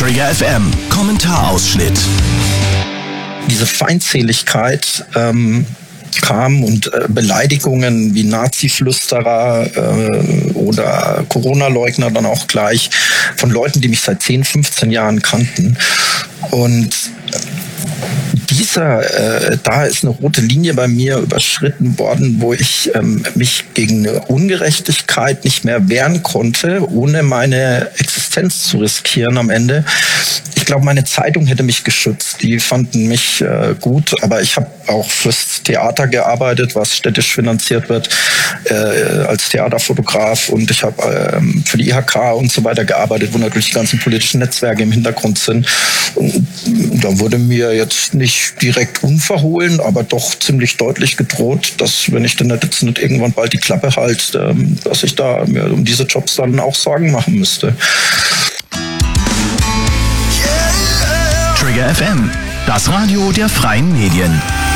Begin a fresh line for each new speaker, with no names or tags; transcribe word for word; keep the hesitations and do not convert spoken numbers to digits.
Trigger F M, Kommentarausschnitt.
Diese Feindseligkeit ähm, kam und äh, Beleidigungen wie Nazi-Flüsterer äh, oder Corona-Leugner dann auch gleich von Leuten, die mich seit zehn, fünfzehn Jahren kannten. Und dieser, äh, da ist eine rote Linie bei mir überschritten worden, wo ich ähm, mich gegen eine Ungerechtigkeit nicht mehr wehren konnte, ohne meine Existenz zu riskieren am Ende. Ich glaube, meine Zeitung hätte mich geschützt. Die fanden mich äh, gut, aber ich habe auch fürs Theater gearbeitet, was städtisch finanziert wird, äh, als Theaterfotograf, und ich habe äh, für die I H K und so weiter gearbeitet, wo natürlich die ganzen politischen Netzwerke im Hintergrund sind. Und da wurde mir jetzt nicht direkt unverhohlen, aber doch ziemlich deutlich gedroht, dass, wenn ich dann jetzt nicht irgendwann bald die Klappe halte, äh, dass ich da mir um diese Jobs dann auch Sorgen machen müsste.
Trigger F M, das Radio der freien Medien.